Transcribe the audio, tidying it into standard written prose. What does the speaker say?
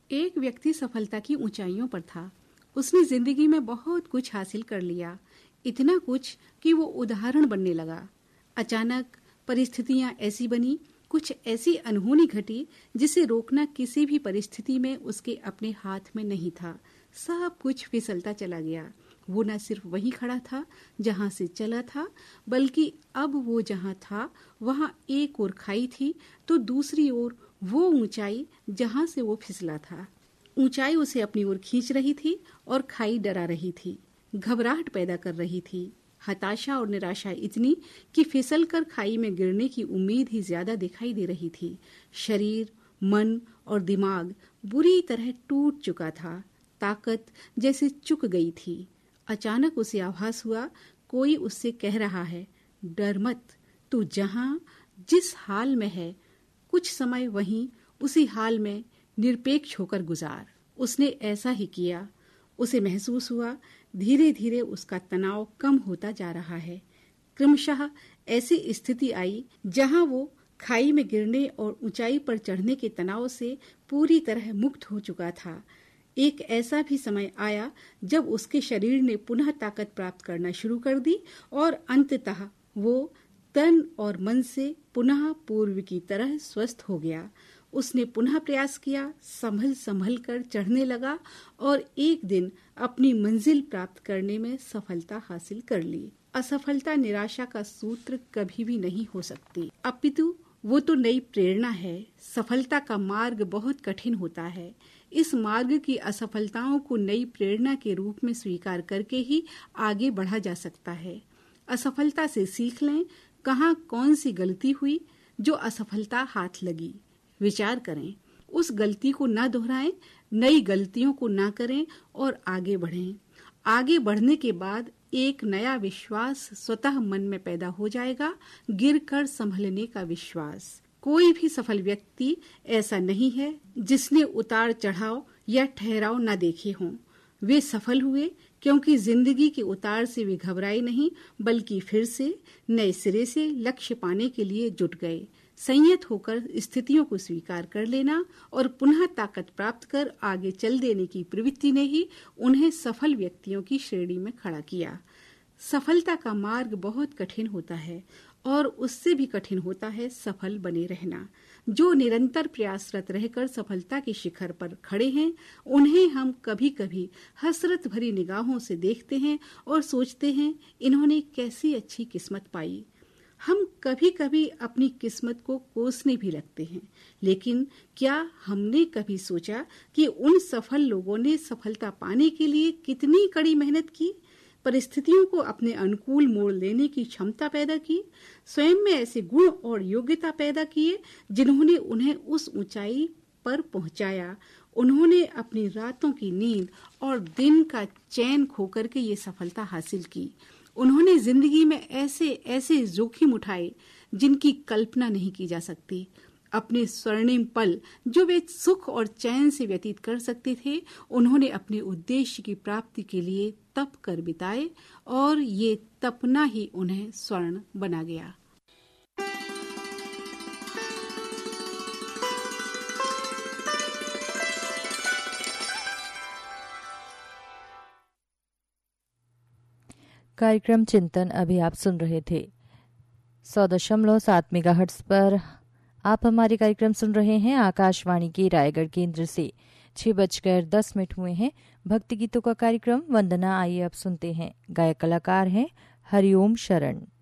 एक व्यक्ति सफलता की ऊंचाइयों पर था। उसने जिंदगी में बहुत कुछ हासिल कर लिया, इतना कुछ कि वो उदाहरण बनने लगा। अचानक परिस्थितियां ऐसी बनी, कुछ ऐसी अनहोनी घटी जिसे रोकना किसी भी परिस्थिति में उसके अपने हाथ में नहीं था। सब कुछ फिसलता चला गया। वो न सिर्फ वहीं खड़ा था जहां से चला था, बल्कि अब वो जहां था वहां एक और खाई थी, तो दूसरी ओर वो ऊंचाई जहां से वो फिसला था। ऊंचाई उसे अपनी ओर खींच रही थी और खाई डरा रही थी, घबराहट पैदा कर रही थी। हताशा और निराशा इतनी कि फिसलकर खाई में गिरने की उम्मीद ही ज्यादा दिखाई दे रही थी। शरीर, मन और दिमाग बुरी तरह टूट चुका था। ताकत जैसे चुक गई थी। अचानक उसे आभास हुआ, कोई उससे कह रहा है, डर मत, तू जहां जिस हाल में है कुछ समय वहीं उसी हाल में निरपेक्ष होकर गुजार। उसने ऐसा ही किया। उसे महसूस हुआ धीरे धीरे उसका तनाव कम होता जा रहा है। क्रमशः ऐसी स्थिति आई जहां वो खाई में गिरने और ऊंचाई पर चढ़ने के तनाव से पूरी तरह मुक्त हो चुका था। एक ऐसा भी समय आया जब उसके शरीर ने पुनः ताकत प्राप्त करना शुरू कर दी और अंततः वो तन और मन से पुनः पूर्व की तरह स्वस्थ हो गया। उसने पुनः प्रयास किया, संभल संभल कर चढ़ने लगा और एक दिन अपनी मंजिल प्राप्त करने में सफलता हासिल कर ली। असफलता निराशा का सूत्र कभी भी नहीं हो सकती, अपितु वो तो नई प्रेरणा है। सफलता का मार्ग बहुत कठिन होता है। इस मार्ग की असफलताओं को नई प्रेरणा के रूप में स्वीकार करके ही आगे बढ़ा जा सकता है। असफलता से सीख लें, कहाँ कौन सी गलती हुई जो असफलता हाथ लगी। विचार करें, उस गलती को न दोहराएं, नई गलतियों को न करें और आगे बढ़ें। आगे बढ़ने के बाद एक नया विश्वास स्वतः मन में पैदा हो जाएगा, गिरकर संभलने का विश्वास। कोई भी सफल व्यक्ति ऐसा नहीं है जिसने उतार चढ़ाव या ठहराव न देखे हों। वे सफल हुए क्योंकि जिंदगी के उतार से वे घबराए नहीं, बल्कि फिर से नए सिरे से लक्ष्य पाने के लिए जुट गए। संयत होकर स्थितियों को स्वीकार कर लेना और पुनः ताकत प्राप्त कर आगे चल देने की प्रवृत्ति ने ही उन्हें सफल व्यक्तियों की श्रेणी में खड़ा किया। सफलता का मार्ग बहुत कठिन होता है और उससे भी कठिन होता है सफल बने रहना। जो निरंतर प्रयासरत रहकर सफलता के शिखर पर खड़े हैं, उन्हें हम कभी कभी हसरत भरी निगाहों से देखते हैं और सोचते हैं, इन्होंने कैसी अच्छी किस्मत पाई। हम कभी कभी अपनी किस्मत को कोसने भी लगते हैं, लेकिन क्या हमने कभी सोचा कि उन सफल लोगों ने सफलता पाने के लिए कितनी कड़ी मेहनत की, परिस्थितियों को अपने अनुकूल मोड़ लेने की क्षमता पैदा की, स्वयं में ऐसे गुण और योग्यता पैदा किए जिन्होंने उन्हें उस ऊंचाई पर पहुंचाया। उन्होंने अपनी रातों की नींद और दिन का चैन खोकर के ये सफलता हासिल की। उन्होंने जिंदगी में ऐसे ऐसे जोखिम उठाए जिनकी कल्पना नहीं की जा सकती। अपने स्वर्णिम पल जो वे सुख और चैन से व्यतीत कर सकते थे, उन्होंने अपने उद्देश्य की प्राप्ति के लिए तप कर बिताए और ये तपना ही उन्हें स्वर्ण बना गया। कार्यक्रम चिंतन अभी आप सुन रहे थे 100.7 मेगाहर्ट्ज पर। आप हमारे कार्यक्रम सुन रहे हैं आकाशवाणी के रायगढ़ केंद्र से। 6:10 हुए हैं। भक्ति गीतों का कार्यक्रम वंदना। आइए अब सुनते हैं, गायक कलाकार हैं हरिओम शरण।